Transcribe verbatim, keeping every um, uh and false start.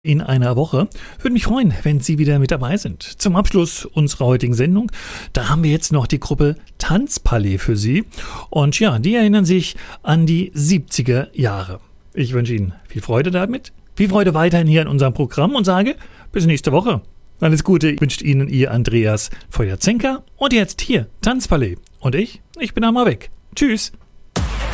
in einer Woche. Würde mich freuen, wenn Sie wieder mit dabei sind. Zum Abschluss unserer heutigen Sendung, da haben wir jetzt noch die Gruppe Tanzpalais für Sie. Und ja, die erinnern sich an die siebziger Jahre. Ich wünsche Ihnen viel Freude damit, viel Freude weiterhin hier in unserem Programm und sage bis nächste Woche. Alles Gute wünscht Ihnen Ihr Andreas Feuerzenker und jetzt hier Tanzpalais. Und ich, ich bin einmal weg. Tschüss.